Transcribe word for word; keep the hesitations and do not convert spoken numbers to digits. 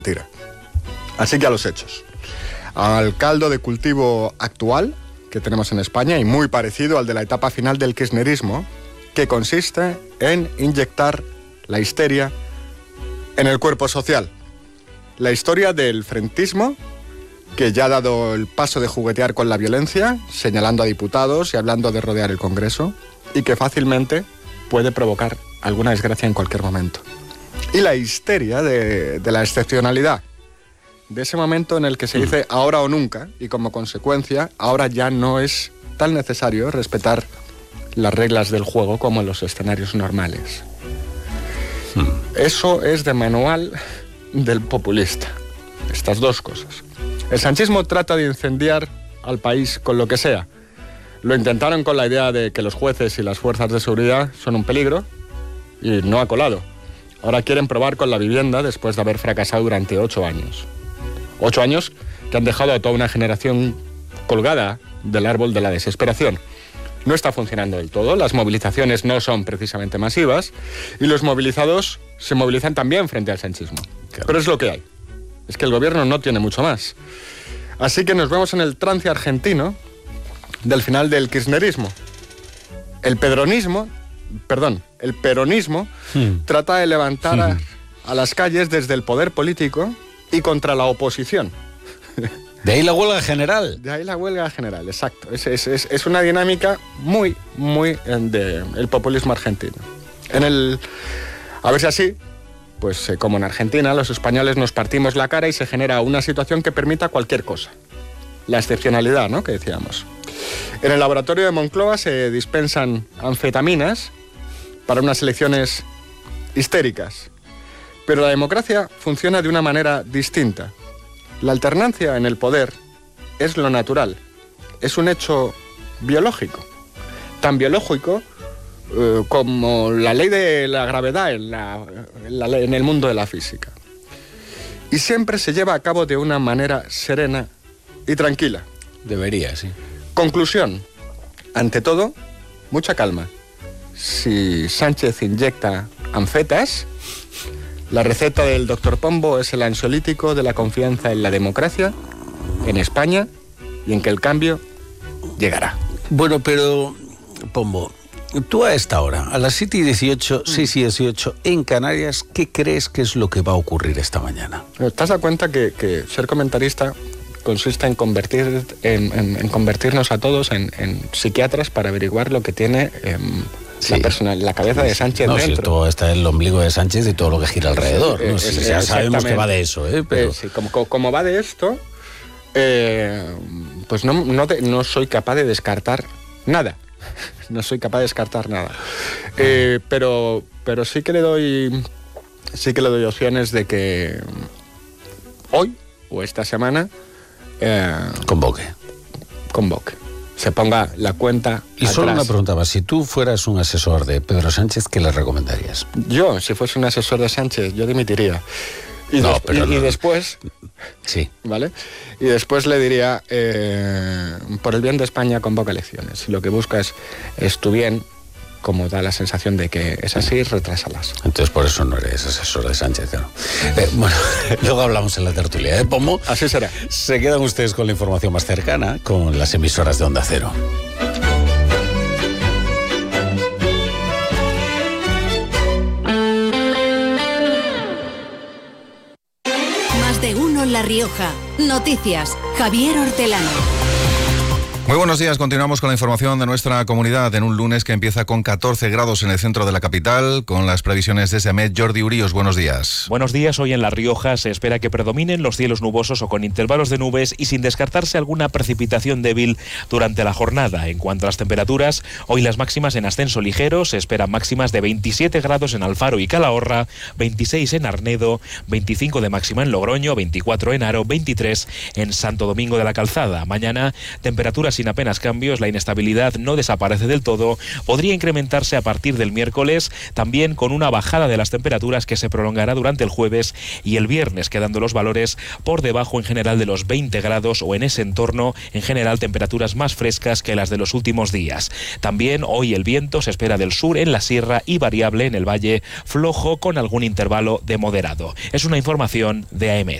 Tira. Así que a los hechos. Al caldo de cultivo actual que tenemos en España y muy parecido al de la etapa final del kirchnerismo, que consiste en inyectar la histeria en el cuerpo social. La historia del frentismo, que ya ha dado el paso de juguetear con la violencia, señalando a diputados y hablando de rodear el Congreso, y que fácilmente puede provocar alguna desgracia en cualquier momento. Y la histeria de, de la excepcionalidad, de ese momento en el que se dice ahora o nunca, y como consecuencia, ahora ya no es tan necesario respetar las reglas del juego como en los escenarios normales. Hmm. Eso es de manual del populista, estas dos cosas. El sanchismo trata de incendiar al país con lo que sea. Lo intentaron con la idea de que los jueces y las fuerzas de seguridad son un peligro y no ha colado. Ahora quieren probar con la vivienda después de haber fracasado durante ocho años. Ocho años que han dejado a toda una generación colgada del árbol de la desesperación. No está funcionando del todo, las movilizaciones no son precisamente masivas y los movilizados se movilizan también frente al sanchismo. Claro. Pero es lo que hay. Es que el gobierno no tiene mucho más. Así que nos vemos en el trance argentino del final del kirchnerismo. El pedronismo, perdón, el peronismo hmm. trata de levantar hmm. a, a las calles desde el poder político y contra la oposición. De ahí la huelga general. De ahí la huelga general, exacto. Es, es, es, es una dinámica muy, muy del de populismo argentino. En el, a ver si así, pues eh, como en Argentina, los españoles nos partimos la cara y se genera una situación que permita cualquier cosa. La excepcionalidad, ¿no?, que decíamos. En el laboratorio de Moncloa se dispensan anfetaminas para unas elecciones histéricas. Pero la democracia funciona de una manera distinta. La alternancia en el poder es lo natural, es un hecho biológico, tan biológico eh, como la ley de la gravedad en, la, en, la, en el mundo de la física. Y siempre se lleva a cabo de una manera serena y tranquila. Debería, sí. Conclusión, ante todo, mucha calma. Si Sánchez inyecta anfetas, la receta del doctor Pombo es el ansiolítico de la confianza en la democracia, en España, y en que el cambio llegará. Bueno, pero, Pombo, tú a esta hora, a las siete y dieciocho, seis y dieciocho, en Canarias, ¿qué crees que es lo que va a ocurrir esta mañana? ¿Te has dado cuenta que, que ser comentarista consiste en, convertir, en, en, en convertirnos a todos en, en psiquiatras para averiguar lo que tiene... Eh, Sí. La, persona, la cabeza de Sánchez no, dentro. Si todo está en el ombligo de Sánchez y todo lo que gira alrededor. Sí, ¿no? es, sí, es, ya sabemos que va de eso, ¿eh? Pero... Eh, sí, como, como va de esto, eh, pues no, no, te, no soy capaz de descartar nada. No soy capaz de descartar nada. Eh, pero, pero sí que le doy, sí que le doy opciones de que hoy o esta semana eh, convoque. Convoque. Se ponga la cuenta Y atrás. Solo una pregunta más. Si tú fueras un asesor de Pedro Sánchez, ¿qué le recomendarías? Yo, si fuese un asesor de Sánchez, yo dimitiría. Y, no, des- pero y, y no. después... Sí. ¿Vale? Y después le diría, eh, por el bien de España, convoca elecciones. Si lo que buscas es tu bien, como da la sensación de que es así, retrásalas. Entonces por eso no eres asesor de Sánchez, claro. Eh, bueno, luego hablamos en la tertulia, ¿eh, Pombo? Así será. Se quedan ustedes con la información más cercana, con las emisoras de Onda Cero. Más de uno en La Rioja. Noticias. Javier Hortelano. Muy buenos días, continuamos con la información de nuestra comunidad en un lunes que empieza con catorce grados en el centro de la capital, con las previsiones de SEMET. Jordi Uríos, buenos días. Buenos días, hoy en La Rioja se espera que predominen los cielos nubosos o con intervalos de nubes y sin descartarse alguna precipitación débil durante la jornada. En cuanto a las temperaturas, hoy las máximas en ascenso ligero, se esperan máximas de veintisiete grados en Alfaro y Calahorra, veintiséis en Arnedo, veinticinco de máxima en Logroño, veinticuatro en Haro, veintitrés en Santo Domingo de la Calzada. Mañana, temperaturas sin apenas cambios, la inestabilidad no desaparece del todo, podría incrementarse a partir del miércoles, también con una bajada de las temperaturas que se prolongará durante el jueves y el viernes, quedando los valores por debajo en general de los veinte grados o en ese entorno, en general temperaturas más frescas que las de los últimos días. También hoy el viento se espera del sur en la sierra y variable en el valle, flojo con algún intervalo de moderado. Es una información de A E M E T.